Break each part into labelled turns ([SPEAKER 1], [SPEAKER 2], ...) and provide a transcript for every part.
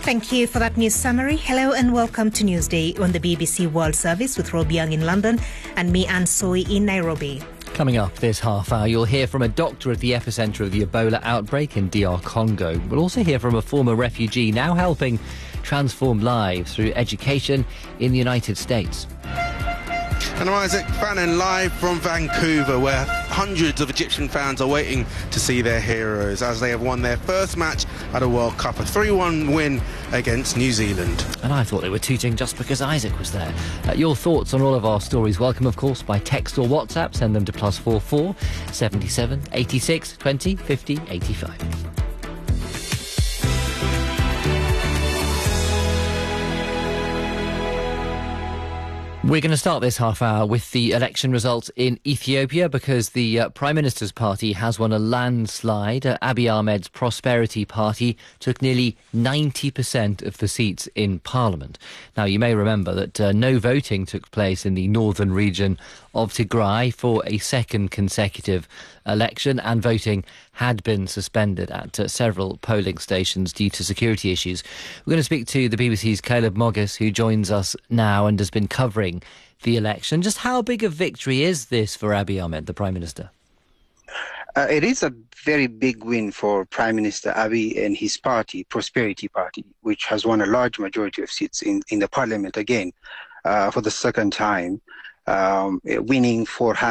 [SPEAKER 1] Thank you for that news summary. Hello and welcome to Newsday on the BBC World Service with Rob Young in London and me, Anne Soy, in Nairobi.
[SPEAKER 2] Coming up this half hour, you'll hear from a doctor at the epicentre of the Ebola outbreak in DR Congo. We'll also hear from a former refugee now helping transform lives through education in the United States.
[SPEAKER 3] And I'm Isaac Fannin, live from Vancouver, where hundreds of Egyptian fans are waiting to see their heroes as they have won their first match at a World Cup, a 3-1 win against New Zealand.
[SPEAKER 2] And I thought they were tooting just because Isaac was there. Your thoughts on all of our stories, welcome, of course, by text or WhatsApp. Send them to +44 77 86 20 50 85. We're going to start this half hour with the election results in Ethiopia because the Prime Minister's party has won a landslide. Abiy Ahmed's Prosperity Party took nearly 90% of the seats in Parliament. Now, you may remember that no voting took place in the northern region of Tigray for a second consecutive election, and voting had been suspended at several polling stations due to security issues. We're going to speak to the BBC's Caleb Moggis, who joins us now and has been covering the election. Just how big a victory is this for Abiy Ahmed, the Prime Minister?
[SPEAKER 4] It is a very big win for Prime Minister Abiy and his party, Prosperity Party, which has won a large majority of seats in the parliament again for the second time. Winning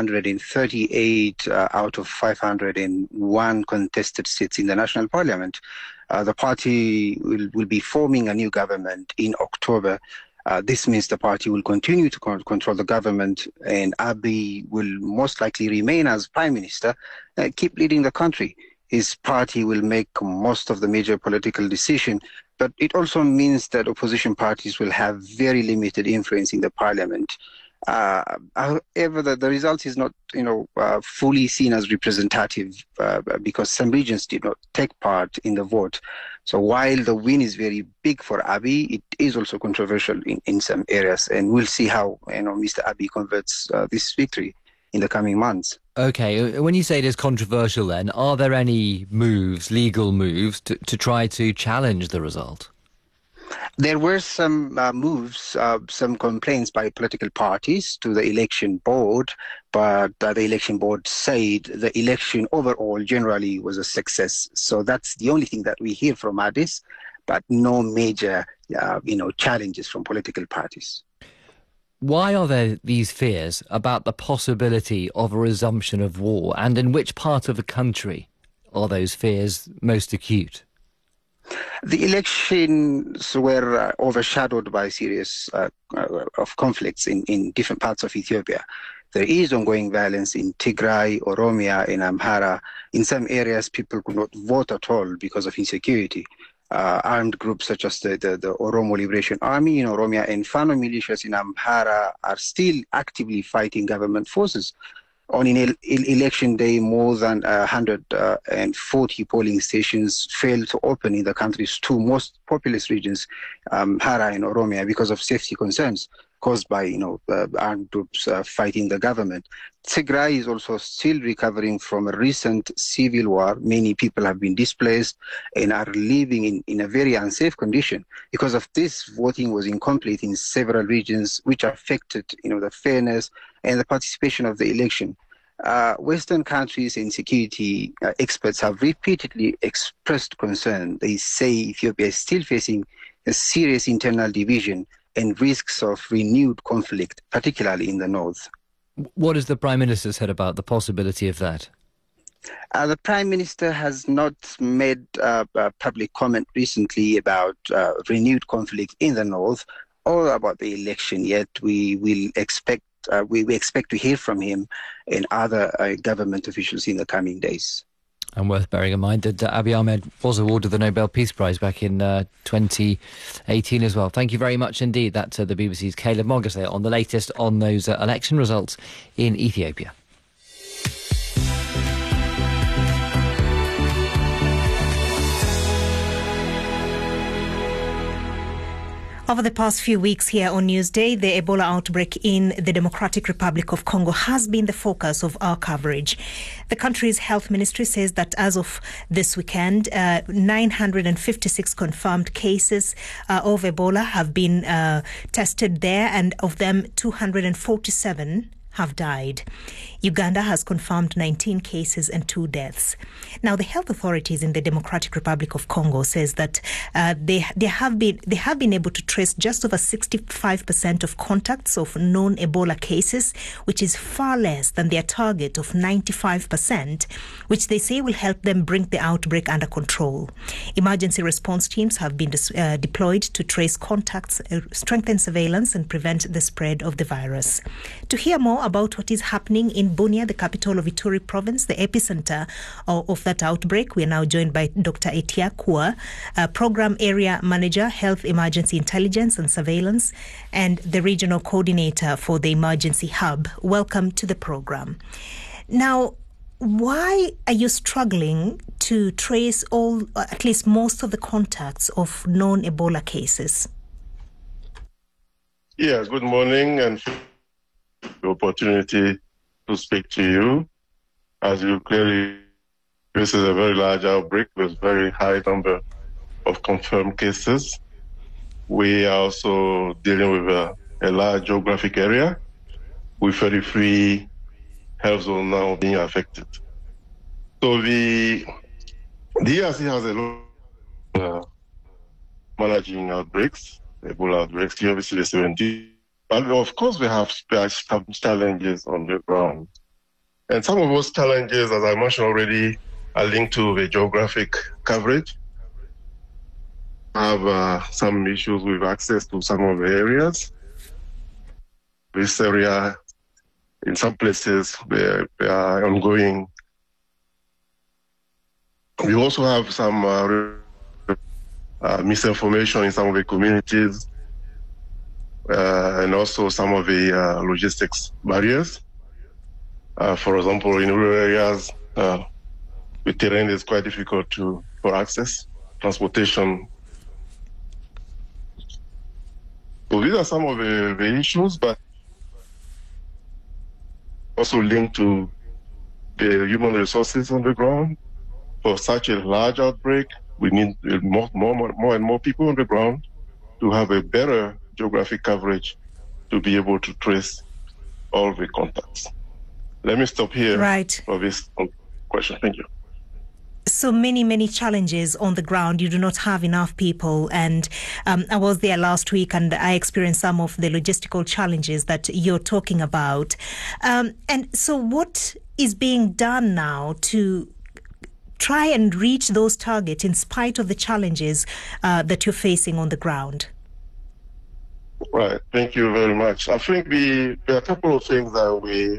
[SPEAKER 4] 438 out of 501 contested seats in the national parliament. The party will be forming a new government in October. This means the party will continue to control the government, and Abiy will most likely remain as prime minister, keep leading the country. His party will make most of the major political decisions, but it also means that opposition parties will have very limited influence in the parliament. However, the result is not, fully seen as representative because some regions did not take part in the vote. So while the win is very big for Abiy, it is also controversial in some areas, and we'll see how Mr. Abiy converts this victory in the coming months.
[SPEAKER 2] Okay, when you say it is controversial, then are there any moves, legal moves, to try to challenge the result?
[SPEAKER 4] There were some moves, some complaints by political parties to the election board, but the election board said the election overall generally was a success. So that's the only thing that we hear from Addis, but no major, challenges from political parties.
[SPEAKER 2] Why are there these fears about the possibility of a resumption of war, and in which part of the country are those fears most acute?
[SPEAKER 4] The elections were overshadowed by a series of conflicts in different parts of Ethiopia. There is ongoing violence in Tigray, Oromia, and Amhara. In some areas, people could not vote at all because of insecurity. Armed groups such as the Oromo Liberation Army in Oromia and Fano militias in Amhara are still actively fighting government forces. On election day, more than 140 polling stations failed to open in the country's two most populous regions, Amhara and Oromia, because of safety concerns caused by armed groups fighting the government. Tigray is also still recovering from a recent civil war. Many people have been displaced and are living in a very unsafe condition. Because of this, voting was incomplete in several regions, which affected the fairness and the participation of the election. Western countries and security experts have repeatedly expressed concern. They say Ethiopia is still facing a serious internal division and risks of renewed conflict, particularly in the north.
[SPEAKER 2] What has the Prime Minister said about the possibility of that?
[SPEAKER 4] The Prime Minister has not made a public comment recently about renewed conflict in the north or about the election yet. We expect to hear from him and other government officials in the coming days.
[SPEAKER 2] And worth bearing in mind that Abiy Ahmed was awarded the Nobel Peace Prize back in 2018 as well. Thank you very much indeed. That's the BBC's Caleb Moggis there on the latest on those election results in Ethiopia.
[SPEAKER 1] Over the past few weeks here on Newsday, the Ebola outbreak in the Democratic Republic of Congo has been the focus of our coverage. The country's health ministry says that as of this weekend, 956 confirmed cases of Ebola have been tested there, and of them 247 have died. Uganda has confirmed 19 cases and 2 deaths. Now, the health authorities in the Democratic Republic of Congo says that they have been able to trace just over 65% of contacts of known Ebola cases, which is far less than their target of 95%, which they say will help them bring the outbreak under control. Emergency response teams have been deployed to trace contacts, strengthen surveillance, and prevent the spread of the virus. To hear more about what is happening in Bunia, the capital of Ituri province, the epicenter of that outbreak, we are now joined by Dr. Etia Kua, Program Area Manager, Health Emergency Intelligence and Surveillance, and the Regional Coordinator for the Emergency Hub. Welcome to the program. Now, why are you struggling to trace at least most of the contacts of known Ebola cases?
[SPEAKER 5] Yes, good morning, and the opportunity to speak to you. As you clearly, this is a very large outbreak with very high number of confirmed cases. We are also dealing with a large geographic area with 33 health zones now being affected. So the DRC has a lot of managing outbreaks, Ebola outbreaks, obviously the 17. But of course, we have some challenges on the ground. And some of those challenges, as I mentioned already, are linked to the geographic coverage. We have some issues with access to some of the areas. This area, in some places, they are ongoing. We also have some misinformation in some of the communities. And also some of the logistics barriers. For example, in rural areas, the terrain is quite difficult for access, transportation. So these are some of the issues, but also linked to the human resources on the ground. For such a large outbreak, we need more and more people on the ground to have a better geographic coverage to be able to trace all the contacts. Let me stop here for this question. Thank you.
[SPEAKER 1] So many challenges on the ground. You do not have enough people. And I was there last week and I experienced some of the logistical challenges that you're talking about. And so what is being done now to try and reach those targets in spite of the challenges that you're facing on the ground?
[SPEAKER 5] Right. Thank you very much. I think there are a couple of things that we're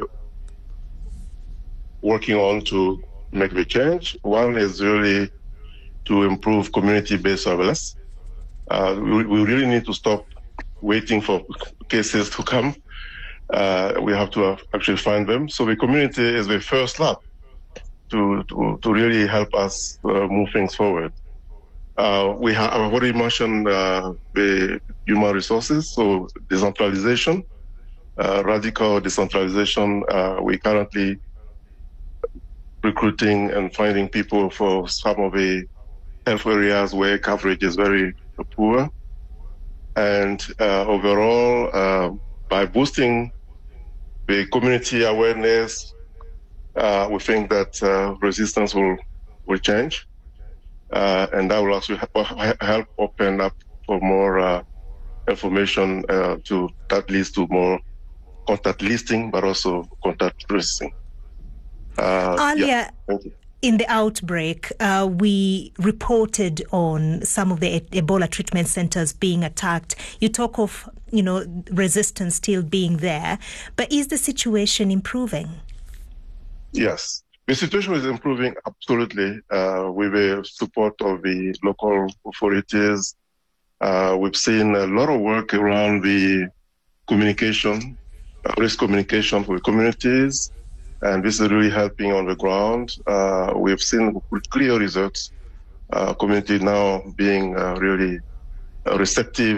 [SPEAKER 5] working on to make the change. One is really to improve community-based surveillance. We really need to stop waiting for cases to come. We have to actually find them. So the community is the first lab to really help us move things forward. I've already mentioned the human resources, so decentralization, radical decentralization. We currently recruiting and finding people for some of the health areas where coverage is very poor. And overall, by boosting the community awareness, we think that resistance will change. And that will also help open up for more information that leads to more contact listing, but also contact tracing.
[SPEAKER 1] Earlier in the outbreak, we reported on some of the Ebola treatment centers being attacked. You talk of, resistance still being there, but is the situation improving?
[SPEAKER 5] Yes. The situation is improving absolutely with the support of the local authorities. We've seen a lot of work around the communication, risk communication with communities, and this is really helping on the ground. We've seen clear results, community now being really receptive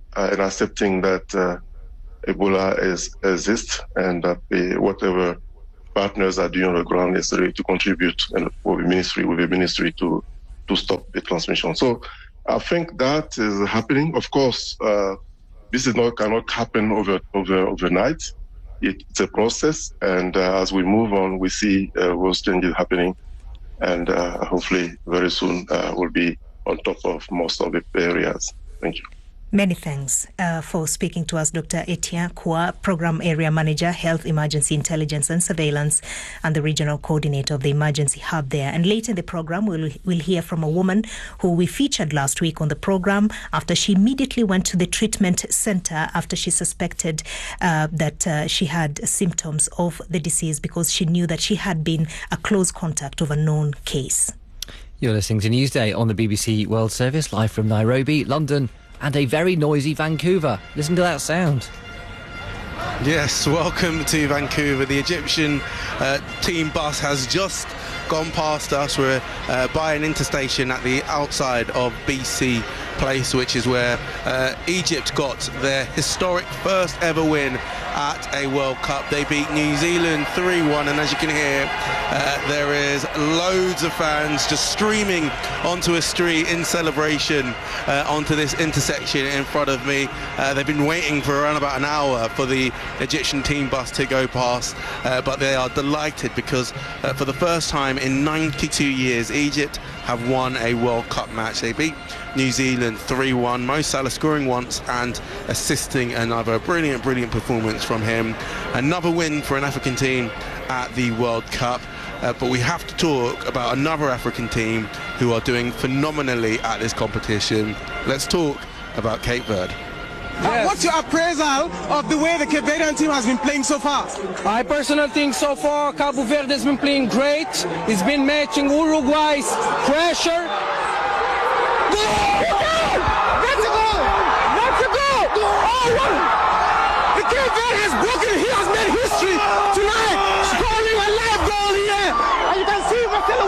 [SPEAKER 5] in accepting that Ebola exists and that whatever partners are doing on the ground necessary to contribute and with the ministry to stop the transmission. So I think that is happening. Of course, this cannot happen overnight. It's a process, and as we move on, we see those changes happening, and hopefully very soon we'll be on top of most of the areas. Thank you.
[SPEAKER 1] Many thanks for speaking to us, Dr. Etienne Kwa, Program Area Manager, Health Emergency Intelligence and Surveillance, and the Regional Coordinator of the Emergency Hub there. And later in the program, we'll hear from a woman who we featured last week on the program after she immediately went to the treatment center after she suspected that she had symptoms of the disease because she knew that she had been a close contact of a known case.
[SPEAKER 2] You're listening to Newsday on the BBC World Service, live from Nairobi, London, and a very noisy Vancouver. Listen to that sound.
[SPEAKER 3] Yes, welcome to Vancouver. The Egyptian team bus has just gone past us. We're by an interstation at the outside of BC Place, which is where Egypt got their historic first ever win at a World Cup. They beat New Zealand 3-1, and as you can hear, there is loads of fans just streaming onto a street in celebration onto this intersection in front of me. They've been waiting for around about an hour for the Egyptian team bus to go past, but they are delighted because for the first time in 92 years, Egypt have won a World Cup match. They beat New Zealand 3-1, Mo Salah scoring once and assisting another. Brilliant performance from him. Another win for an African team at the World Cup. But we have to talk about another African team who are doing phenomenally at this competition. Let's talk about Cape Verde.
[SPEAKER 6] Yes. What's your appraisal of the way the Cape Verdean team has been playing so far?
[SPEAKER 7] I personally think so far Cabo Verde has been playing great. It's been matching Uruguay's pressure. Goal! That's a goal! That's a goal! Oh, wow! The Cape Verde has broken. He has made history tonight, scoring a live goal here. And you can see Marcelo.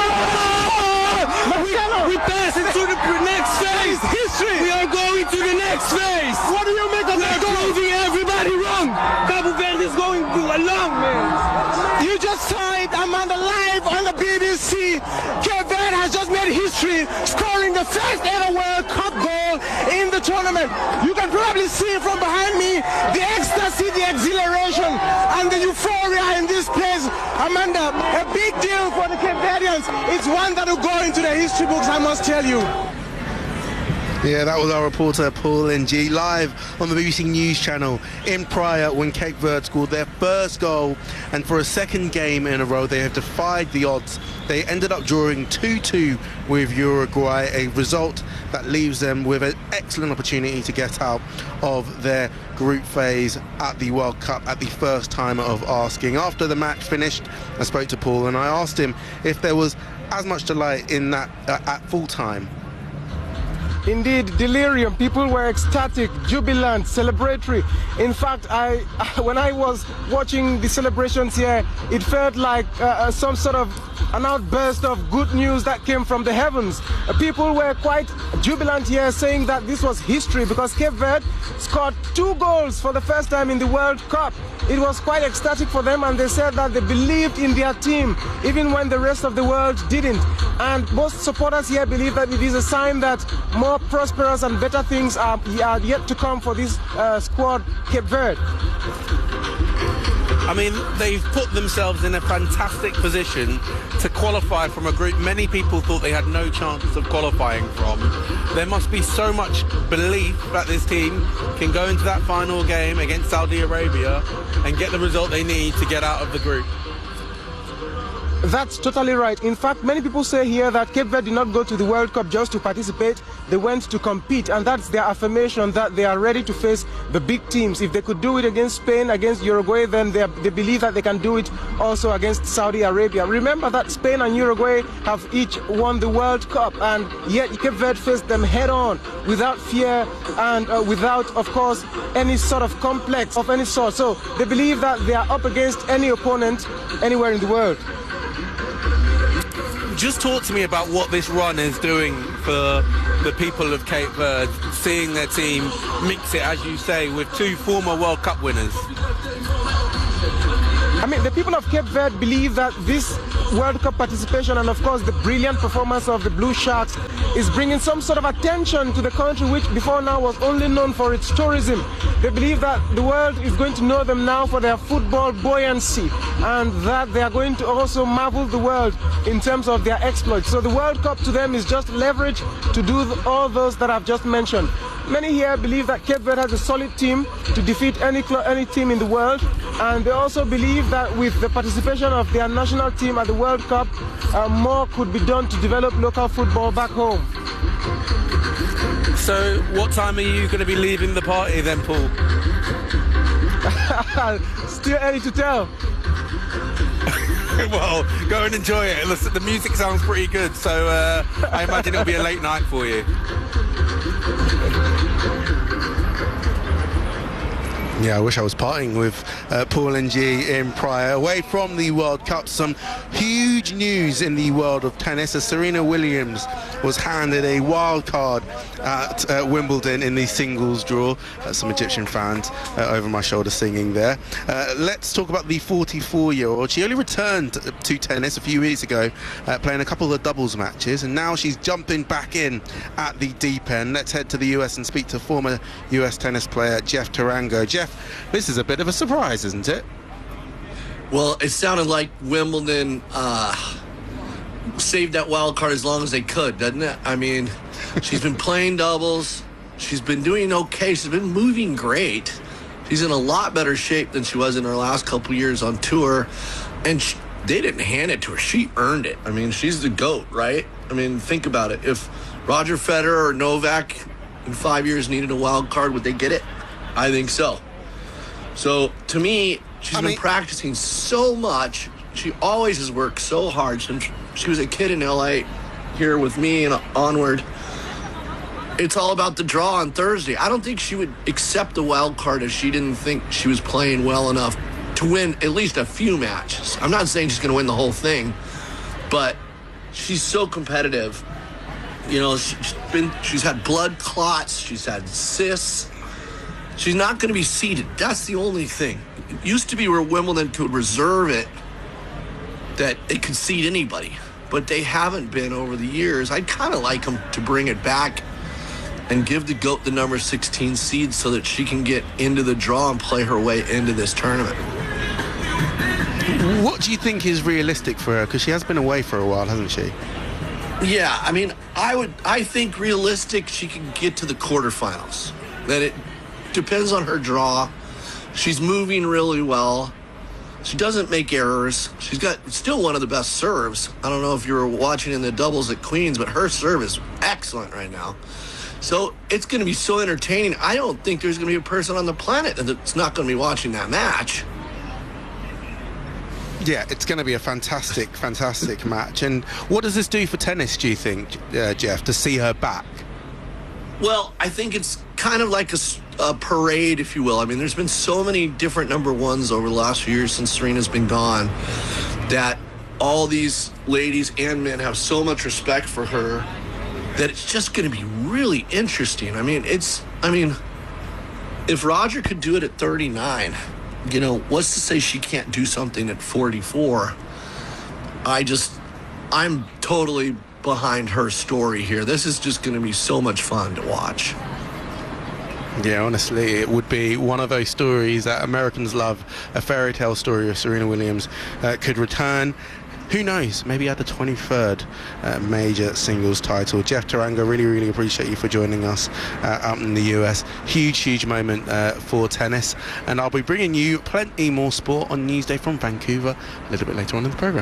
[SPEAKER 7] We pass into the next phase. History. We are going to the next phase. What do you make of that goal? Proving everybody wrong. Cabo Verde is going along, man.
[SPEAKER 6] You just saw it, Amanda, live on the BBC. Cape Verde has just made history, scoring the first ever World Cup goal in the tournament. You can probably see from behind me the ecstasy, the exhilaration, and the euphoria in this place. Amanda, a big deal for the Cape Verdeans. It's one that will go into the history books, I must tell you.
[SPEAKER 3] Yeah, that was our reporter Paul Ng live on the BBC News channel in Praia when Cape Verde scored their first goal, and for a second game in a row they have defied the odds. They ended up drawing 2-2 with Uruguay, a result that leaves them with an excellent opportunity to get out of their group phase at the World Cup at the first time of asking. After the match finished, I spoke to Paul and I asked him if there was as much delight in that at full time.
[SPEAKER 6] Indeed, delirium. People were ecstatic, jubilant, celebratory. In fact, when I was watching the celebrations here, it felt like some sort of an outburst of good news that came from the heavens. People were quite jubilant here, saying that this was history because Cape Verde scored 2 goals for the first time in the World Cup. It was quite ecstatic for them, and they said that they believed in their team even when the rest of the world didn't. And most supporters here believe that it is a sign that more prosperous and better things are yet to come for this squad, Cape Verde.
[SPEAKER 3] I mean, they've put themselves in a fantastic position to qualify from a group many people thought they had no chance of qualifying from. There must be so much belief that this team can go into that final game against Saudi Arabia and get the result they need to get out of the group.
[SPEAKER 6] That's totally right. In fact, many people say here that Cape Verde did not go to the World Cup just to participate. They went to compete, and that's their affirmation that they are ready to face the big teams. If they could do it against Spain, against Uruguay, then they believe that they can do it also against Saudi Arabia. Remember that Spain and Uruguay have each won the World Cup, and yet Cape Verde faced them head on without fear and without, of course, any sort of complex of any sort. So they believe that they are up against any opponent anywhere in the world.
[SPEAKER 3] Just talk to me about what this run is doing for the people of Cape Verde, seeing their team mix it, as you say, with two former World Cup winners?
[SPEAKER 6] I mean, the people of Cape Verde believe that this World Cup participation and, of course, the brilliant performance of the Blue Sharks is bringing some sort of attention to the country, which before now was only known for its tourism. They believe that the world is going to know them now for their football buoyancy, and that they are going to also marvel the world in terms of their exploits. So the World Cup to them is just leverage to do all those that I've just mentioned. Many here believe that Cape Verde has a solid team to defeat any team in the world, and they also believe that with the participation of their national team at the World Cup, more could be done to develop local football back home.
[SPEAKER 3] So what time are you going to be leaving the party then, Paul?
[SPEAKER 6] Still early to tell.
[SPEAKER 3] Well, go and enjoy it. Listen, the music sounds pretty good, so I imagine it'll be a late night for you. Yeah, I wish I was partying with Paul NG in Praia. Away from the World Cup, some huge news in the world of tennis as Serena Williams was handed a wild card at Wimbledon in the singles draw. Some Egyptian fans over my shoulder singing there. Let's talk about the 44-year-old. She only returned to tennis a few weeks ago, playing a couple of doubles matches, and now she's jumping back in at the deep end. Let's head to the US and speak to former US tennis player Jeff Tarango. Jeff, this is a bit of a surprise, isn't it?
[SPEAKER 8] Well, it sounded like Wimbledon saved that wild card as long as they could, doesn't it? I mean, she's been playing doubles. She's been doing okay. She's been moving great. She's in a lot better shape than she was in her last couple years on tour. And they didn't hand it to her. She earned it. I mean, she's the GOAT, right? I mean, think about it. If Roger Federer or Novak in 5 years needed a wild card, would they get it? I think so. So, to me, she's been practicing so much. She always has worked so hard since she was a kid in L.A. here with me and onward. It's all about the draw on Thursday. I don't think she would accept the wild card if she didn't think she was playing well enough to win at least a few matches. I'm not saying she's going to win the whole thing, but she's so competitive. You know, she's had blood clots. She's had cysts. She's not going to be seeded. That's the only thing. It used to be where Wimbledon could reserve it, that they could seed anybody, but they haven't been over the years. I'd kind of like them to bring it back and give the GOAT the number 16 seed so that she can get into the draw and play her way into this tournament.
[SPEAKER 3] What do you think is realistic for her? Because she has been away for a while, hasn't she?
[SPEAKER 8] Yeah, I mean, I think realistic she can get to the quarterfinals. That it depends on her draw. She's moving really well. She doesn't make errors. She's got still one of the best serves. I don't know if you were watching in the doubles at Queens, but her serve is excellent right now. So it's going to be so entertaining. I don't think there's going to be a person on the planet that's not going to be watching that match.
[SPEAKER 3] Yeah, it's going to be a fantastic, fantastic match. And what does this do for tennis, do you think, Jeff, to see her back?
[SPEAKER 8] Well, I think it's kind of like a parade, if you will. I mean, there's been so many different number ones over the last few years since Serena's been gone that all these ladies and men have so much respect for her that it's just going to be really interesting. I mean, if Roger could do it at 39, you know, what's to say she can't do something at 44? I'm totally behind her story here. This is just going to be so much fun to watch.
[SPEAKER 3] Yeah, honestly, it would be one of those stories that Americans love, a fairy tale story of Serena Williams could return. Who knows, maybe at the 23rd major singles title. Jeff Tarango, really, really appreciate you for joining us out in the US. Huge moment for tennis. And I'll be bringing you plenty more sport on Newsday from Vancouver a little bit later on in the programme.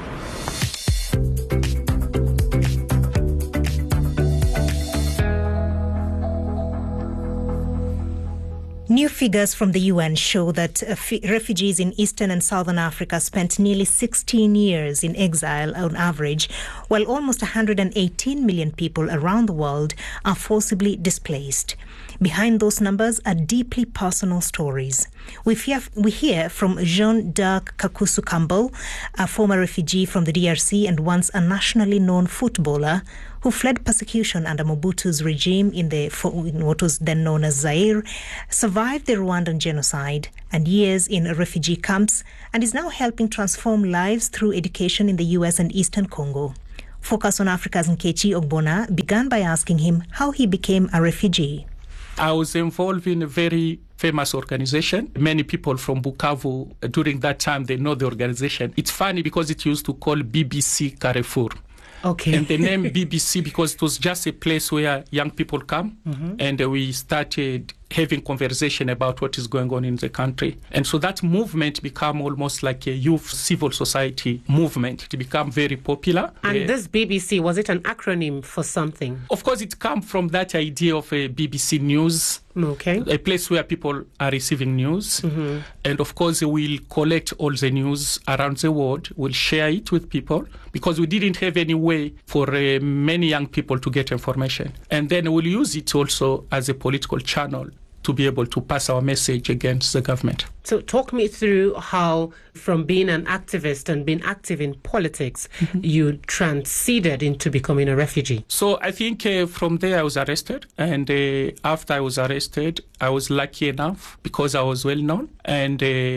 [SPEAKER 1] New figures from the UN show that refugees in Eastern and Southern Africa spent nearly 16 years in exile on average, while almost 118 million people around the world are forcibly displaced. Behind those numbers are deeply personal stories. We hear from Jean-Dirk Kakusu Campbell, a former refugee from the DRC and once a nationally known footballer who fled persecution under Mobutu's regime in what was then known as Zaire, survived the Rwandan genocide and years in refugee camps, and is now helping transform lives through education in the US and Eastern Congo. Focus on Africa's Nkechi Ogbonna began by asking him how he became a refugee.
[SPEAKER 9] I was involved in a very famous organization. Many people from Bukavu, during that time, they know the organization. It's funny because it used to call BBC Carrefour.
[SPEAKER 1] Okay.
[SPEAKER 9] And the name BBC because it was just a place where young people come, and we started having conversation about what is going on in the country. And so that movement became almost like a youth civil society movement. It became very popular.
[SPEAKER 10] And this BBC, was it an acronym for something?
[SPEAKER 9] Of course, it came from that idea of a BBC News.
[SPEAKER 10] Okay.
[SPEAKER 9] A place where people are receiving news. And of course, we'll collect all the news around the world. We'll share it with people because we didn't have any way for many young people to get information. And then we'll use it also as a political channel to be able to pass our message against the government.
[SPEAKER 10] So talk me through how, from being an activist and being active in politics, you transcended into becoming a refugee.
[SPEAKER 9] So I think from there I was arrested. And after I was arrested, I was lucky enough because I was well known. And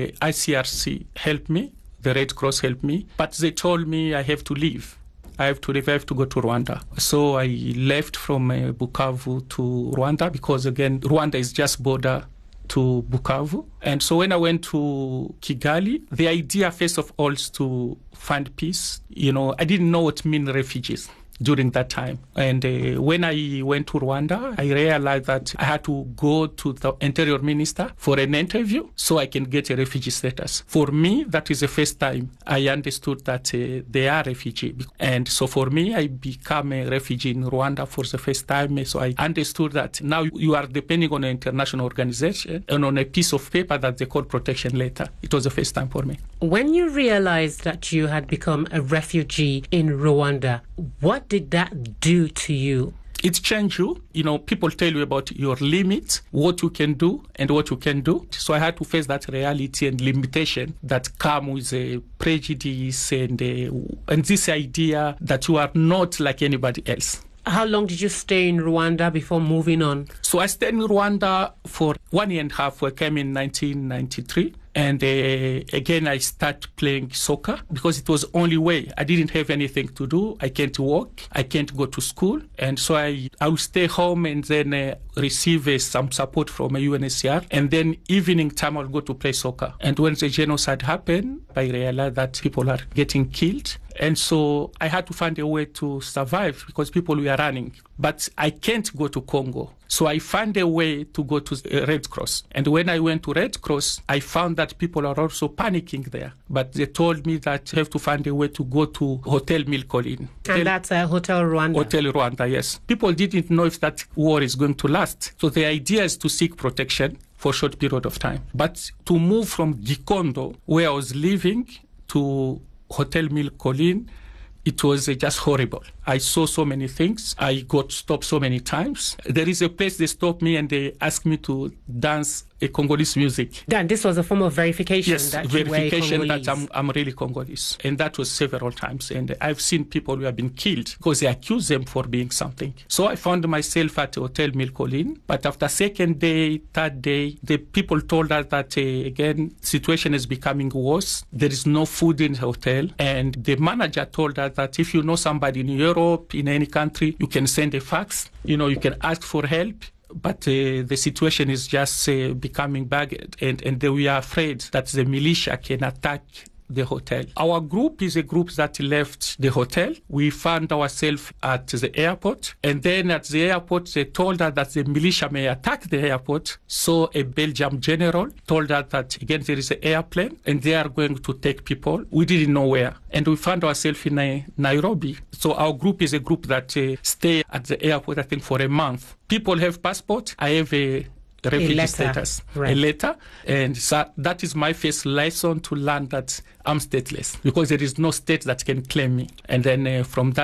[SPEAKER 9] ICRC helped me. The Red Cross helped me. But they told me I have to leave. I have to leave. I have to go to Rwanda. So I left from Bukavu to Rwanda because, again, Rwanda is just border to Bukavu. And so when I went to Kigali, the idea, first of all, is to find peace. You know, I didn't know what mean refugees during that time. And when I went to Rwanda, I realized that I had to go to the interior minister for an interview so I can get a refugee status. For me, that is the first time I understood that they are refugees. And so for me, I became a refugee in Rwanda for the first time. So I understood that now you are depending on an international organization and on a piece of paper that they call protection letter. It was the first time for me.
[SPEAKER 10] When you realized that you had become a refugee in Rwanda, what did that do to you?
[SPEAKER 9] It changed you. You know, people tell you about your limits, what you can do and what you can do. So I had to face that reality and limitation that come with prejudice and this idea that you are not like anybody else.
[SPEAKER 10] How long did you stay in Rwanda before moving on?
[SPEAKER 9] So I stayed in Rwanda for 1 year and a half. I came in 1993. And again, I started playing soccer because it was the only way. I didn't have anything to do. I can't work. I can't go to school. And so I will stay home and then receive some support from a UNHCR. And then evening time, I'll go to play soccer. And when the genocide happened, I realized that people are getting killed. And so I had to find a way to survive because people were running. But I can't go to Congo. So I found a way to go to Red Cross. And when I went to Red Cross, I found that people are also panicking there. But they told me that I have to find a way to go to Hotel Milcolin.
[SPEAKER 10] And that's Hotel Rwanda.
[SPEAKER 9] Hotel Rwanda, yes. People didn't know if that war is going to last. So the idea is to seek protection for a short period of time. But to move from Gikondo, where I was living, to Hotel Milcolin, it was just horrible. I saw so many things. I got stopped so many times. There is a place they stopped me and they asked me to dance a Congolese music.
[SPEAKER 10] Dan, this was a form of verification.
[SPEAKER 9] Yes,
[SPEAKER 10] that
[SPEAKER 9] verification
[SPEAKER 10] you were
[SPEAKER 9] that I'm really Congolese. And that was several times. And I've seen people who have been killed because they accuse them for being something. So I found myself at Hotel Milcolin. But after second day, third day, the people told us that, again, situation is becoming worse. There is no food in the hotel. And the manager told us that if you know somebody in Europe, in any country, you can send a fax. You know, you can ask for help. But the situation is just becoming bad, and they were afraid that the militia can attack the hotel. Our group is a group that left the hotel. We found ourselves at the airport, and then at the airport they told us that the militia may attack the airport. So a Belgian general told us that again there is an airplane and they are going to take people. We didn't know where, and we found ourselves in Nairobi. So our group is a group that stay at the airport, I think, for a month. People have passport. I have a refugee status,
[SPEAKER 10] right.
[SPEAKER 9] A letter. And so that is my first lesson to learn that I'm stateless because there is no state that can claim me. And then from that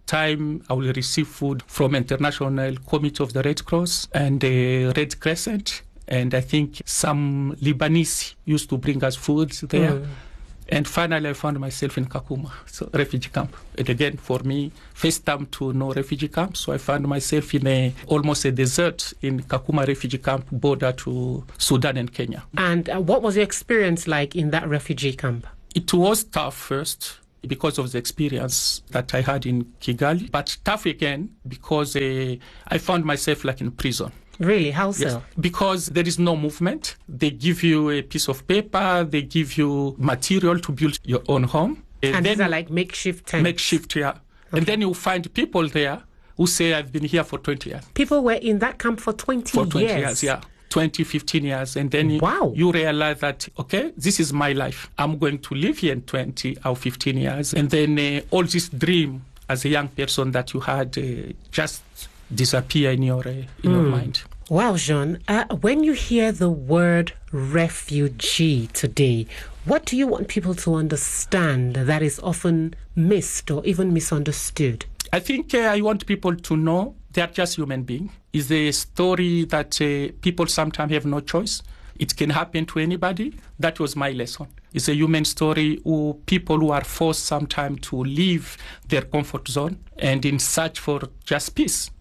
[SPEAKER 9] time, I will receive food from International Committee of the Red Cross and the Red Crescent. And I think some Lebanese used to bring us food there. And finally, I found myself in Kakuma, so refugee camp. And again, for me, first time to know refugee camp. So I found myself in almost a desert in Kakuma refugee camp, border to Sudan and Kenya.
[SPEAKER 10] And what was your experience like in that refugee camp?
[SPEAKER 9] It was tough first because of the experience that I had in Kigali, but tough again because I found myself like in prison.
[SPEAKER 10] Really? How so?
[SPEAKER 9] Yes, because there is no movement. They give you a piece of paper, they give you material to build your own home.
[SPEAKER 10] And these are like makeshift tents?
[SPEAKER 9] Makeshift, yeah. Okay. And then you find people there who say, I've been here for 20 years.
[SPEAKER 10] People were in that camp for 20 years?
[SPEAKER 9] For 20 years, yeah. 20, 15 years. And then you realize that, okay, this is my life. I'm going to live here in 20 or 15 years. And then all this dream as a young person that you had just disappear in your mind.
[SPEAKER 10] Wow, Jean, when you hear the word refugee today, what do you want people to understand that is often missed or even misunderstood?
[SPEAKER 9] I think I want people to know they are just human beings. It's a story that people sometimes have no choice. It can happen to anybody. That was my lesson. It's a human story who people who are forced sometimes to leave their comfort zone and in search for just peace.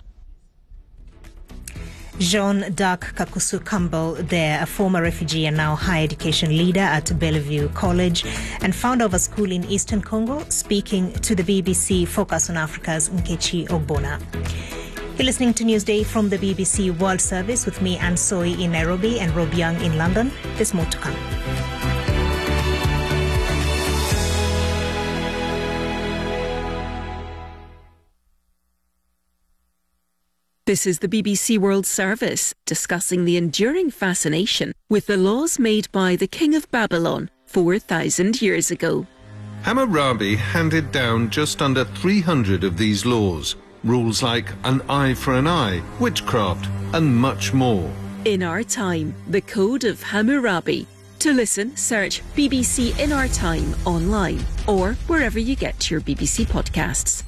[SPEAKER 1] Jean Dark Kakusu Campbell there, a former refugee and now higher education leader at Bellevue College and founder of a school in Eastern Congo, speaking to the BBC Focus on Africa's Nkechi Ogbonna. You're listening to Newsday from the BBC World Service with me, Anne Soy in Nairobi and Rob Young in London. There's more to come.
[SPEAKER 11] This is the BBC World Service, discussing the enduring fascination with the laws made by the King of Babylon 4,000 years ago.
[SPEAKER 12] Hammurabi handed down just under 300 of these laws, rules like an eye for an eye, witchcraft, and much more.
[SPEAKER 11] In Our Time, the Code of Hammurabi. To listen, search BBC In Our Time online or wherever you get your BBC podcasts.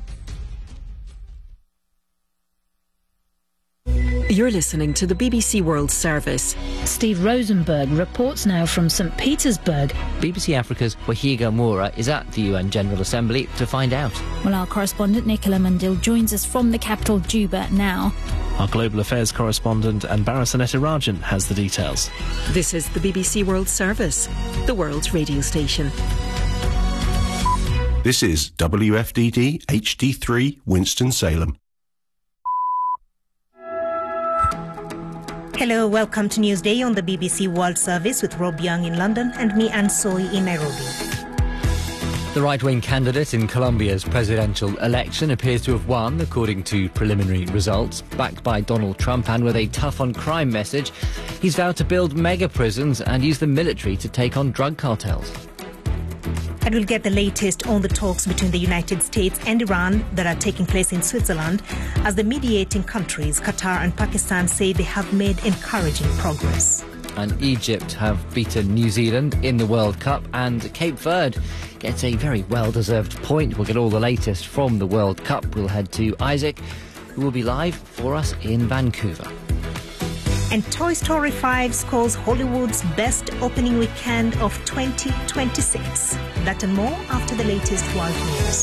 [SPEAKER 11] You're listening to the BBC World Service.
[SPEAKER 13] Steve Rosenberg reports now from St. Petersburg.
[SPEAKER 2] BBC Africa's Wahiga Moura is at the UN General Assembly to find out.
[SPEAKER 13] Well, our correspondent Nicola Mandil joins us from the capital, Juba, now.
[SPEAKER 14] Our Global Affairs correspondent Anbara Sanetarajan has the details.
[SPEAKER 11] This is the BBC World Service, the world's radio station.
[SPEAKER 15] This is WFDD HD3 Winston-Salem.
[SPEAKER 1] Hello, welcome to Newsday on the BBC World Service with Rob Young in London and me, Anne Soy, in Nairobi.
[SPEAKER 2] The right-wing candidate in Colombia's presidential election appears to have won, according to preliminary results. Backed by Donald Trump and with a tough-on-crime message, he's vowed to build mega-prisons and use the military to take on drug cartels.
[SPEAKER 1] And we'll get the latest on the talks between the United States and Iran that are taking place in Switzerland, as the mediating countries, Qatar and Pakistan, say they have made encouraging progress.
[SPEAKER 2] And Egypt have beaten New Zealand in the World Cup, and Cape Verde gets a very well-deserved point. We'll get all the latest from the World Cup. We'll head to Isaac, who will be live for us in Vancouver.
[SPEAKER 1] And Toy Story 5 scores Hollywood's best opening weekend of 2026. That and more after the latest world news.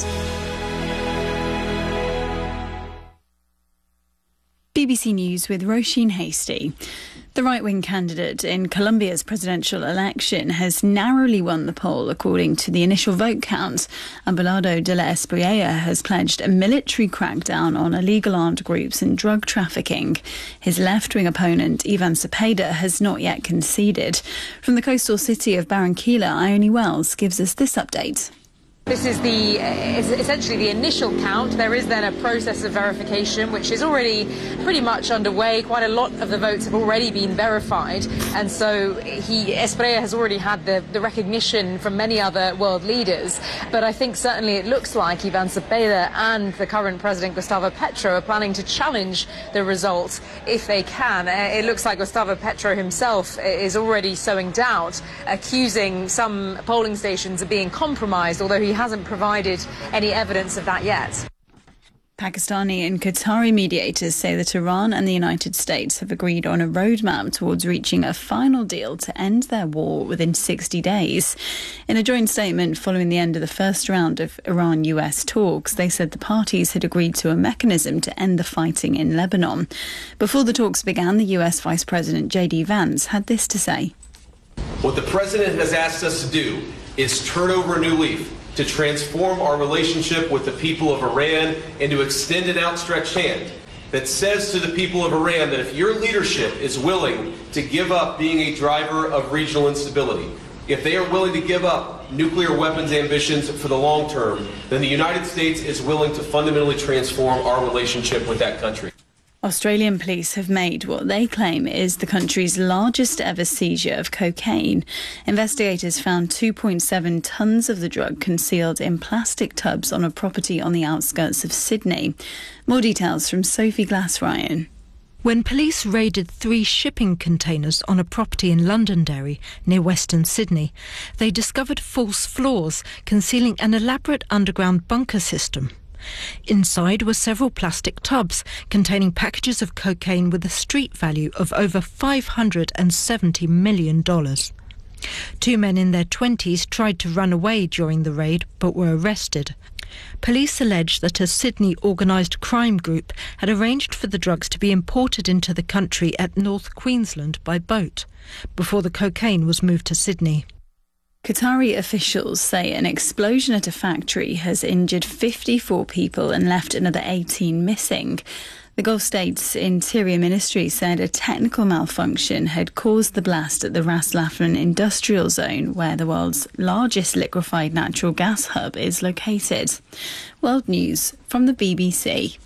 [SPEAKER 16] BBC News with Roisin Hasty. The right-wing candidate in Colombia's presidential election has narrowly won the poll, according to the initial vote count. Abelardo de la Espriella has pledged a military crackdown on illegal armed groups and drug trafficking. His left-wing opponent, Ivan Cepeda, has not yet conceded. From the coastal city of Barranquilla, Ione Wells gives us this update.
[SPEAKER 17] This is essentially the initial count. There is then a process of verification, which is already pretty much underway. Quite a lot of the votes have already been verified. And so Espriella has already had the recognition from many other world leaders. But I think certainly it looks like Ivan Cepeda and the current president, Gustavo Petro, are planning to challenge the result if they can. It looks like Gustavo Petro himself is already sowing doubt, accusing some polling stations of being compromised, although he hasn't provided any evidence of that yet.
[SPEAKER 16] Pakistani and Qatari mediators say that Iran and the United States have agreed on a roadmap towards reaching a final deal to end their war within 60 days. In a joint statement following the end of the first round of Iran-US talks, they said the parties had agreed to a mechanism to end the fighting in Lebanon. Before the talks began, the US Vice President J.D. Vance had this to say.
[SPEAKER 18] What the President has asked us to do is turn over a new leaf, to transform our relationship with the people of Iran and to extend an outstretched hand that says to the people of Iran that if your leadership is willing to give up being a driver of regional instability, if they are willing to give up nuclear weapons ambitions for the long term, then the United States is willing to fundamentally transform our relationship with that country.
[SPEAKER 16] Australian police have made what they claim is the country's largest ever seizure of cocaine. Investigators found 2.7 tonnes of the drug concealed in plastic tubs on a property on the outskirts of Sydney. More details from Sophie Glass-Ryan.
[SPEAKER 19] When police raided 3 shipping containers on a property in Londonderry, near Western Sydney, they discovered false floors concealing an elaborate underground bunker system. Inside were several plastic tubs containing packages of cocaine with a street value of over $570 million. 2 men in their 20s tried to run away during the raid but were arrested. Police allege that a Sydney organised crime group had arranged for the drugs to be imported into the country at North Queensland by boat before the cocaine was moved to Sydney.
[SPEAKER 16] Qatari officials say an explosion at a factory has injured 54 people and left another 18 missing. The Gulf States Interior Ministry said a technical malfunction had caused the blast at the Ras Laffan industrial zone, where the world's largest liquefied natural gas hub is located. World News from the BBC.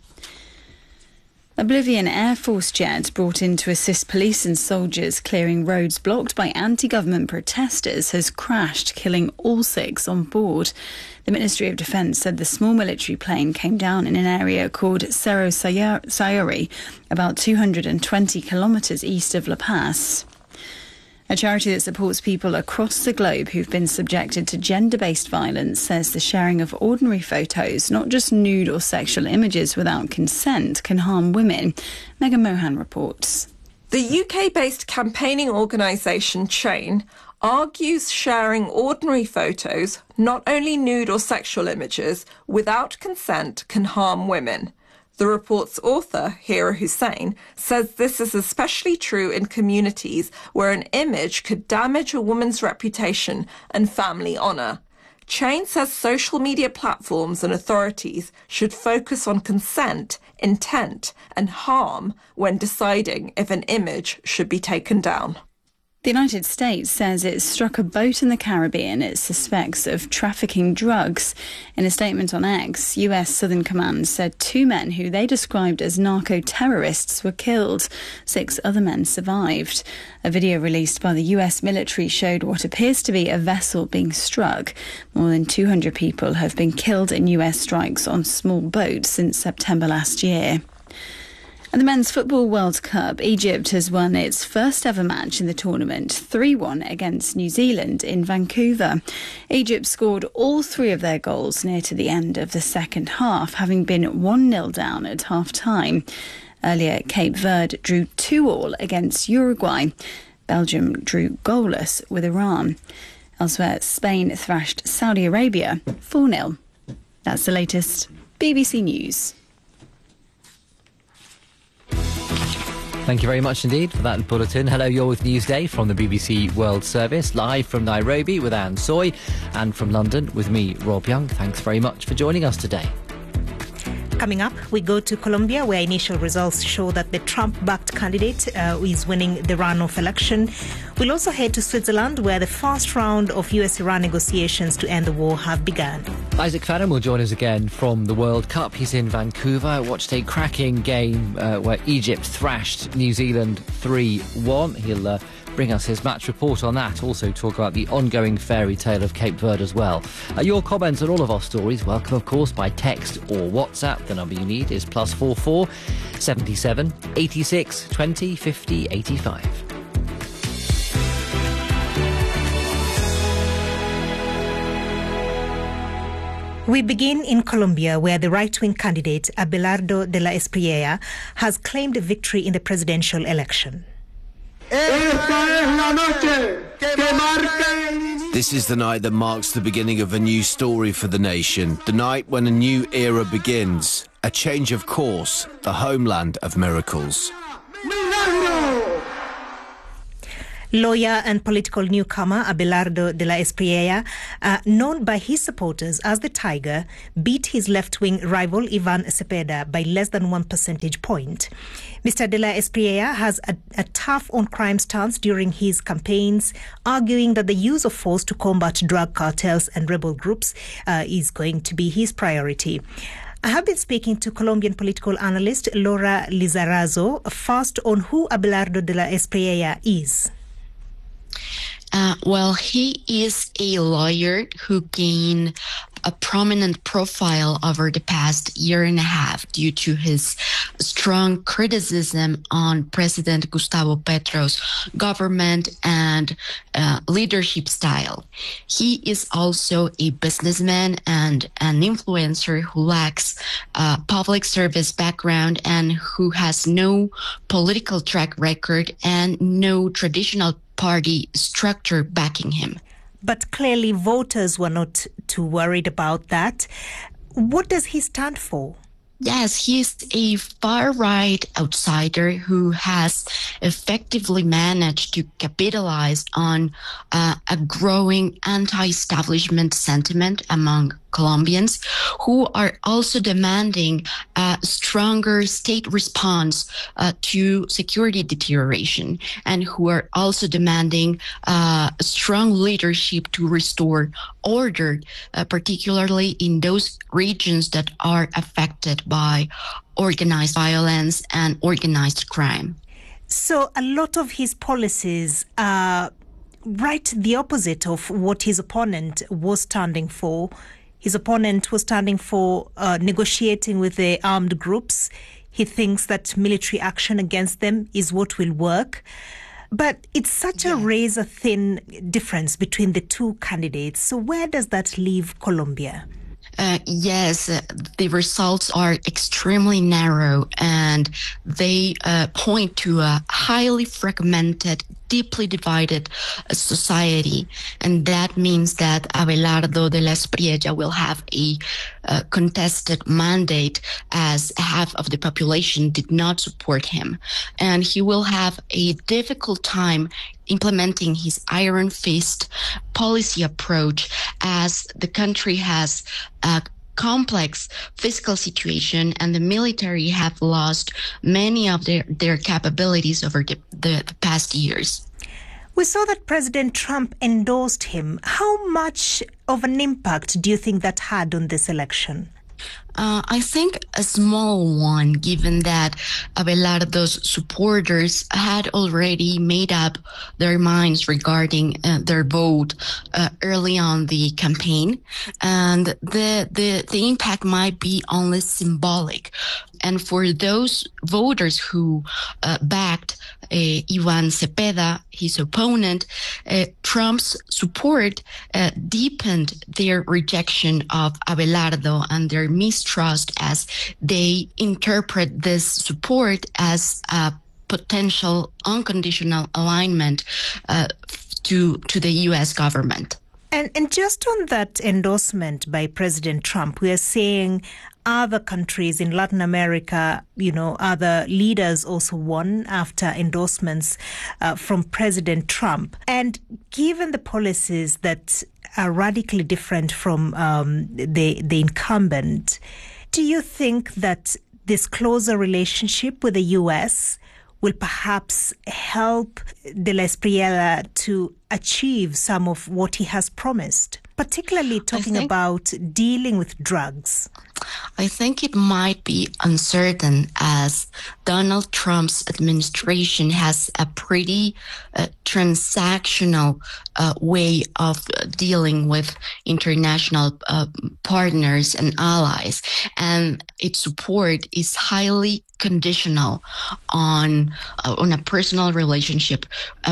[SPEAKER 16] A Bolivian Air Force jet brought in to assist police and soldiers clearing roads blocked by anti-government protesters has crashed, killing all 6 on board. The Ministry of Defence said the small military plane came down in an area called Cerro Sayuri, about 220 kilometres east of La Paz. A charity that supports people across the globe who've been subjected to gender-based violence says the sharing of ordinary photos, not just nude or sexual images without consent, can harm women. Megan Mohan reports.
[SPEAKER 20] The UK-based campaigning organisation Chain argues sharing ordinary photos, not only nude or sexual images, without consent can harm women. The report's author, Hira Hussein, says this is especially true in communities where an image could damage a woman's reputation and family honour. Chain says social media platforms and authorities should focus on consent, intent and harm when deciding if an image should be taken down.
[SPEAKER 16] The United States says it struck a boat in the Caribbean it suspects of trafficking drugs. In a statement on X, US Southern Command said 2 men who they described as narco-terrorists were killed. 6 other men survived. A video released by the US military showed what appears to be a vessel being struck. More than 200 people have been killed in US strikes on small boats since September last year. At the Men's Football World Cup, Egypt has won its first ever match in the tournament, 3-1 against New Zealand in Vancouver. Egypt scored all 3 of their goals near to the end of the second half, having been 1-0 down at half-time. Earlier, Cape Verde drew 2-2 against Uruguay. Belgium drew goalless with Iran. Elsewhere, Spain thrashed Saudi Arabia 4-0. That's the latest. BBC News.
[SPEAKER 2] Thank you very much indeed for that bulletin. Hello, you're with Newsday from the BBC World Service, live from Nairobi with Anne Soy, and from London with me, Rob Young. Thanks very much for joining us today.
[SPEAKER 1] Coming up, we go to Colombia, where initial results show that the Trump-backed candidate is winning the runoff election. We'll also head to Switzerland, where the first round of US-Iran negotiations to end the war have begun.
[SPEAKER 2] Isaac Fannin will join us again from the World Cup. He's in Vancouver. Watched a cracking game where Egypt thrashed New Zealand 3-1. He'll bring us his match report on that. Also talk about the ongoing fairy tale of Cape Verde as well. Your comments on all of our stories, welcome of course by text or WhatsApp. The number you need is +44 77 86 20 50 85.
[SPEAKER 1] We begin in Colombia, where the right-wing candidate Abelardo de la Espriella has claimed a victory in the presidential election.
[SPEAKER 21] This is the night that marks the beginning of a new story for the nation, the night when a new era begins, a change of course, the homeland of miracles.
[SPEAKER 1] Lawyer and political newcomer Abelardo de la Espriella, known by his supporters as the Tiger, beat his left-wing rival Ivan Cepeda by less than 1 percentage point. Mr. de la Espriella has a tough on-crime stance during his campaigns, arguing that the use of force to combat drug cartels and rebel groups is going to be his priority. I have been speaking to Colombian political analyst Laura Lizarazo, first on who Abelardo de la Espriella is.
[SPEAKER 22] Well, he is a lawyer who gained a prominent profile over the past year and a half due to his strong criticism on President Gustavo Petro's government and leadership style. He is also a businessman and an influencer who lacks public service background and who has no political track record and no traditional party structure backing him.
[SPEAKER 1] But clearly voters were not too worried about that. What does he stand for?
[SPEAKER 22] Yes, he's a far-right outsider who has effectively managed to capitalize on a growing anti-establishment sentiment among Colombians who are also demanding a stronger state response to security deterioration and who are also demanding strong leadership to restore order, particularly in those regions that are affected by organized violence and organized crime.
[SPEAKER 1] So a lot of his policies are right the opposite of what his opponent was standing for. His opponent was standing for negotiating with the armed groups. He thinks that military action against them is what will work. But it's such a razor-thin difference between the two candidates. So where does that leave Colombia?
[SPEAKER 22] Yes, the results are extremely narrow and they point to a highly fragmented, deeply divided society. And that means that Abelardo de la Espriella will have a contested mandate as half of the population did not support him. And he will have a difficult time implementing his iron fist policy approach as the country has a complex fiscal situation and the military have lost many of their capabilities over the past years.
[SPEAKER 1] We saw that President Trump endorsed him. How much of an impact do you think that had on this election?
[SPEAKER 22] I think a small one, given that Abelardo's supporters had already made up their minds regarding their vote early on the campaign, and the impact might be only symbolic. And for those voters who backed Ivan Cepeda, his opponent, Trump's support deepened their rejection of Abelardo and their mistrust as they interpret this support as a potential unconditional alignment to the U.S. government.
[SPEAKER 1] And just on that endorsement by President Trump, we are seeing other countries in Latin America, other leaders also won after endorsements from President Trump. And given the policies that are radically different from the incumbent, do you think that this closer relationship with the U.S. will perhaps help de la Espriella to achieve some of what he has promised, particularly talking about dealing with drugs?
[SPEAKER 22] I think it might be uncertain as Donald Trump's administration has a pretty transactional way of dealing with international partners and allies, and its support is highly conditional on a personal relationship among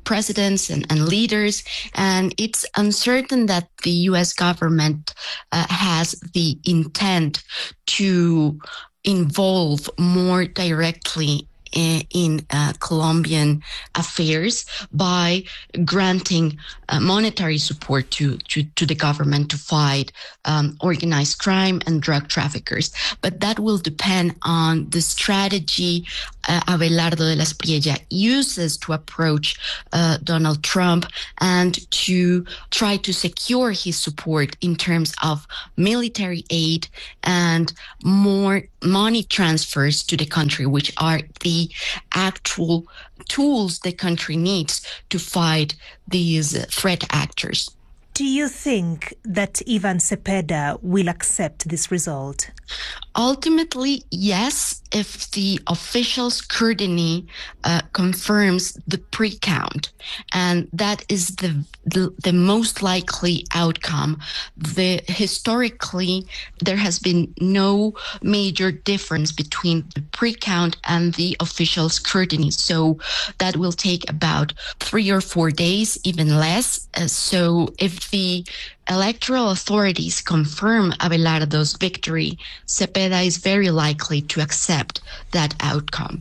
[SPEAKER 22] presidents and leaders, and it's uncertain that the U.S. government has the intent to involve more directly in Colombian affairs by granting monetary support to the government to fight organized crime and drug traffickers. But that will depend on the strategy Abelardo de la Espriella uses to approach Donald Trump and to try to secure his support in terms of military aid and more money transfers to the country, which are the actual tools the country needs to fight these threat actors.
[SPEAKER 1] Do you think that Ivan Cepeda will accept this result?
[SPEAKER 22] Ultimately, yes, if the official scrutiny confirms the pre-count, and that is the most likely outcome. Historically, there has been no major difference between the pre-count and the official scrutiny, so that will take about 3 or 4 days, even less. So if the electoral authorities confirm Abelardo's victory, Cepeda is very likely to accept that outcome.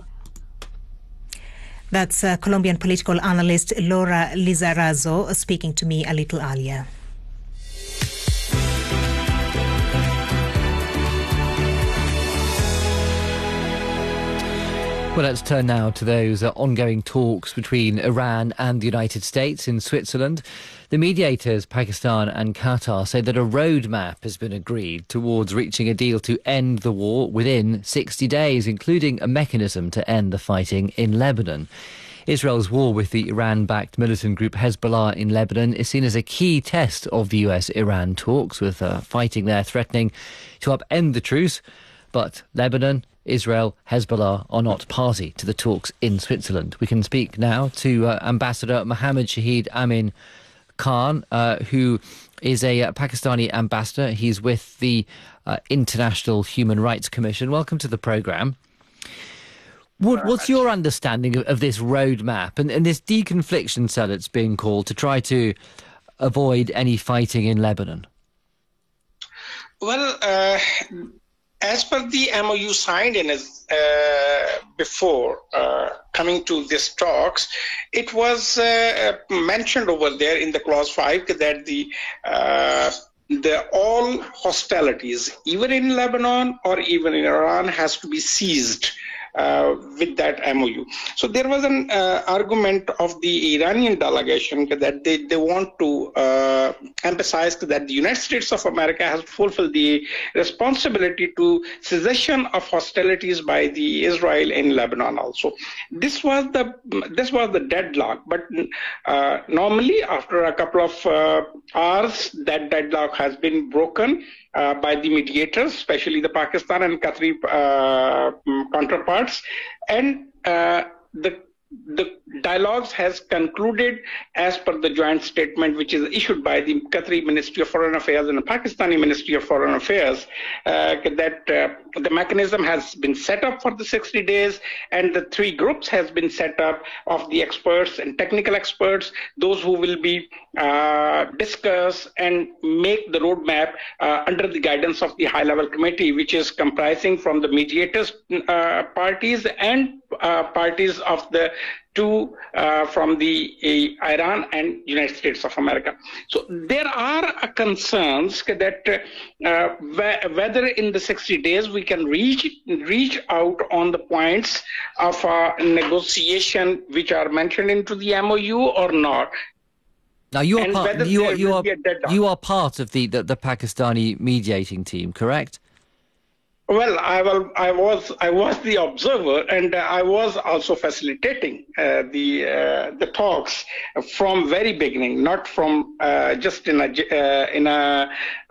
[SPEAKER 1] That's Colombian political analyst Laura Lizarazo speaking to me a little earlier.
[SPEAKER 2] Well, let's turn now to those ongoing talks between Iran and the United States in Switzerland. The mediators, Pakistan and Qatar, say that a roadmap has been agreed towards reaching a deal to end the war within 60 days, including a mechanism to end the fighting in Lebanon. Israel's war with the Iran-backed militant group Hezbollah in Lebanon is seen as a key test of the US-Iran talks, with fighting there threatening to upend the truce. But Lebanon, Israel, Hezbollah are not party to the talks in Switzerland. We can speak now to Ambassador Mohammad Shahid Amin Khan, who is a Pakistani ambassador. He's with the International Human Rights Commission. Welcome to the programme. What's your understanding of this roadmap and this deconfliction cell it's being called to try to avoid any fighting in Lebanon?
[SPEAKER 4] Well, as per the MOU signed in before coming to these talks, it was mentioned over there in the clause 5 that the all hostilities, even in Lebanon or even in Iran, has to be ceased with that MOU. So there was an argument of the Iranian delegation that they want to emphasize that the United States of America has fulfilled the responsibility to cessation of hostilities by the Israel in Lebanon also. This was the deadlock, but normally after a couple of hours, that deadlock has been broken by the mediators, especially the Pakistan and Qatari counterparts, and the dialogues has concluded as per the joint statement which is issued by the Qatari Ministry of Foreign Affairs and the Pakistani Ministry of Foreign Affairs, that the mechanism has been set up for the 60 days and the 3 groups has been set up of the experts and technical experts, those who will be discuss and make the roadmap under the guidance of the high-level committee, which is comprising from the mediators parties and parties of the 2 from the Iran and United States of America. So there are concerns that whether in the 60 days we can reach out on the points of negotiation which are mentioned into the MOU or not.
[SPEAKER 2] Now you are part of the Pakistani mediating team, correct?
[SPEAKER 4] Well, I was the observer, and I was also facilitating the talks from very beginning, not from just in a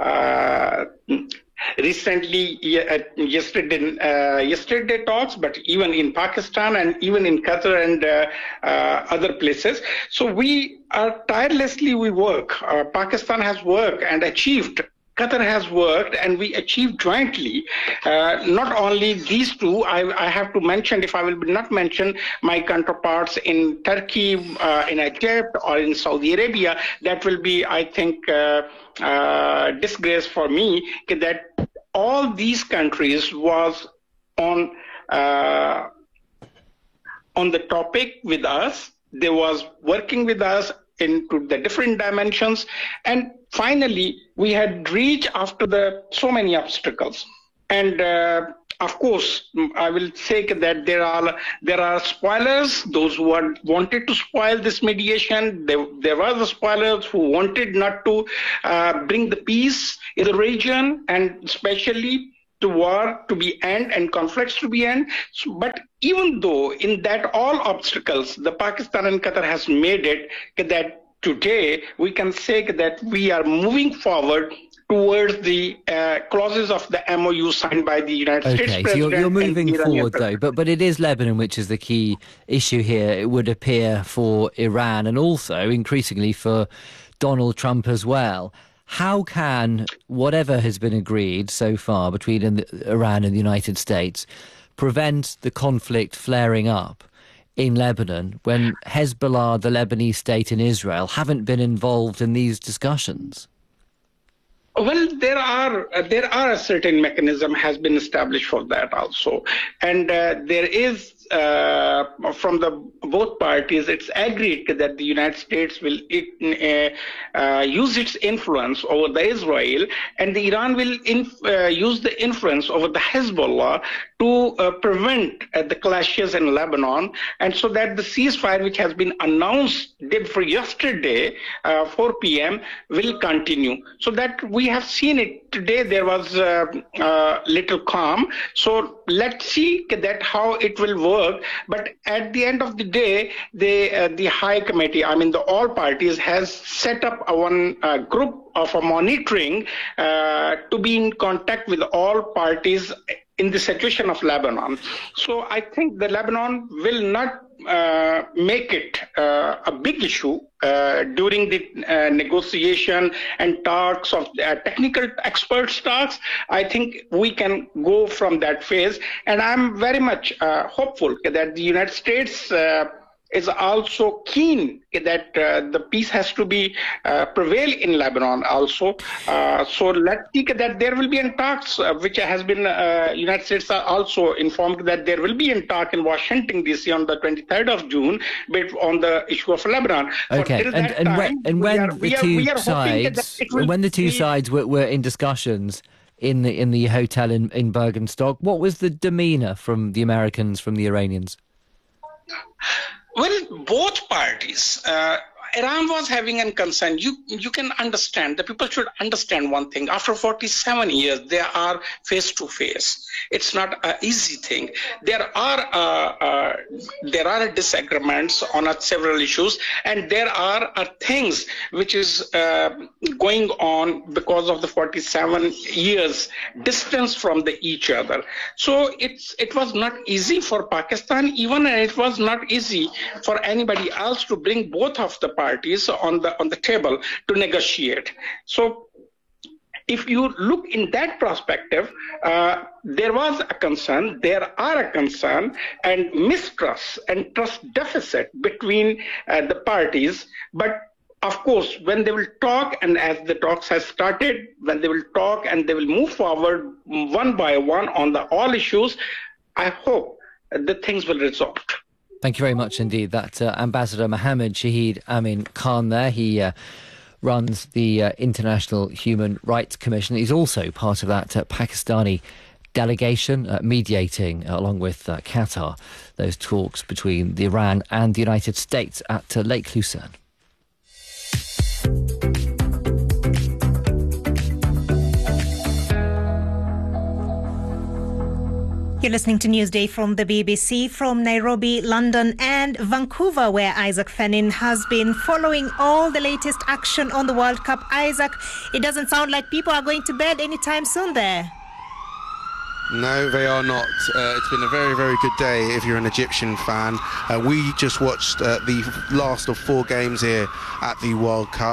[SPEAKER 4] recently yesterday talks, but even in Pakistan and even in Qatar and other places. So we are tirelessly we work. Pakistan has worked and achieved Qatar has worked and we achieved jointly. Not only these two, I have to mention, if I will not mention my counterparts in Turkey, in Egypt, or in Saudi Arabia, that will be, I think, disgrace for me, that all these countries was on the topic with us. They was working with us into the different dimensions, and finally we had reached after so many obstacles. And of course, I will say that there are spoilers, those who wanted to spoil this mediation. There were the spoilers who wanted not to bring the peace in the region, and especially to war to be end and conflicts to be end. But even though in that all obstacles, the Pakistan and Qatar has made it that today we can say that we are moving forward towards the clauses of the MOU signed by the United States President.
[SPEAKER 2] Okay, so you're moving forward though, but it is Lebanon which is the key issue here, it would appear, for Iran and also increasingly for Donald Trump as well. How can whatever has been agreed so far between Iran and the United States prevent the conflict flaring up in Lebanon when Hezbollah, the Lebanese state, and Israel haven't been involved in these discussions?
[SPEAKER 4] Well, there are a certain mechanism has been established for that also, and there is from both parties, it's agreed that the United States will use its influence over the Israel, and the Iran will use the influence over the Hezbollah to prevent the clashes in Lebanon, and so that the ceasefire which has been announced day before yesterday, 4 p.m., will continue. So that we have seen it today. There was little calm. So let's see that how it will work. But at the end of the day, the High Committee, I mean the all parties, has set up one group of monitoring to be in contact with all parties in the situation of Lebanon. So I think the Lebanon will not make it a big issue during the negotiation and talks of technical experts talks. I think we can go from that phase, and I'm very much hopeful that the United States is also keen that the peace has to be prevail in Lebanon also. So let's see that there will be in talks, which has been United States are also informed that there will be in talk in Washington D.C. on the 23rd of June, but on the issue of Lebanon.
[SPEAKER 2] Okay, and when the two sides were in discussions in the hotel in Bergenstock, what was the demeanour from the Americans, from the Iranians?
[SPEAKER 4] Well, both parties. Iran was having a concern. You can understand, the people should understand one thing. After 47 years, they are face to face. It's not an easy thing. There are disagreements on several issues, and there are things which is going on because of the 47 years distance from each other. So it was not easy for Pakistan even, and it was not easy for anybody else to bring both of the parties on the table to negotiate. So if you look in that perspective, there was a concern, there are a concern and mistrust and trust deficit between the parties. But of course, when they will talk, and as the talks has started, when they will talk and they will move forward one by one on all issues, I hope the things will resolve.
[SPEAKER 2] Thank you very much indeed. That Ambassador Mohammed Shahid Amin Khan there. He runs the International Human Rights Commission. He's also part of that Pakistani delegation mediating, along with Qatar, those talks between the Iran and the United States at Lake Lucerne.
[SPEAKER 1] You're listening to Newsday from the BBC, from Nairobi, London and Vancouver, where Isaac Fenin has been following all the latest action on the World Cup. Isaac, it doesn't sound like people are going to bed anytime soon there.
[SPEAKER 3] No, they are not. It's been a very, very good day if you're an Egyptian fan. We just watched the last of 4 games here at the World Cup.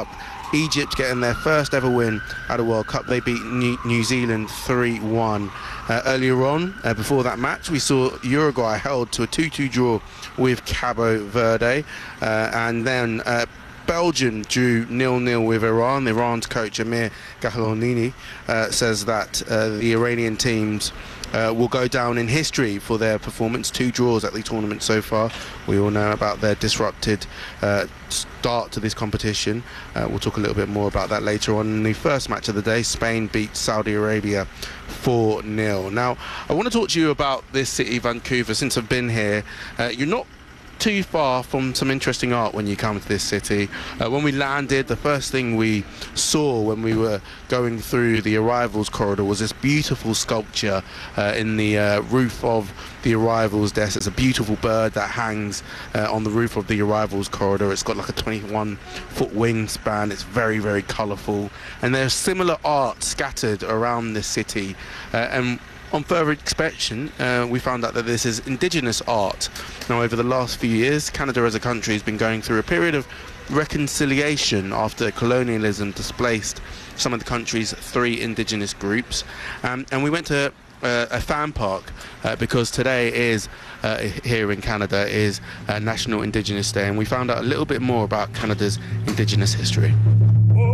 [SPEAKER 3] Egypt getting their first ever win at a World Cup. They beat New Zealand 3-1. Earlier on, before that match, we saw Uruguay held to a 2-2 draw with Cabo Verde, and then Belgium drew 0-0 with Iran. Iran's coach Amir Ghalanini says that the Iranian teams will go down in history for their performance. 2 draws at the tournament so far. We all know about their disrupted start to this competition. We'll talk a little bit more about that later on. In the first match of the day, Spain beat Saudi Arabia 4-0. Now, I want to talk to you about this city, Vancouver. Since I've been here, you're not too far from some interesting art when you come to this city. When we landed, the first thing we saw when we were going through the arrivals corridor was this beautiful sculpture in the roof of the arrivals desk. It's a beautiful bird that hangs on the roof of the arrivals corridor. It's got like a 21-foot wingspan. It's very, very colourful, and there's similar art scattered around the city, and on further inspection, we found out that this is indigenous art. Now, over the last few years, Canada as a country has been going through a period of reconciliation after colonialism displaced some of the country's 3 indigenous groups. And we went to a fan park because today is, here in Canada, is National Indigenous Day, and we found out a little bit more about Canada's indigenous history.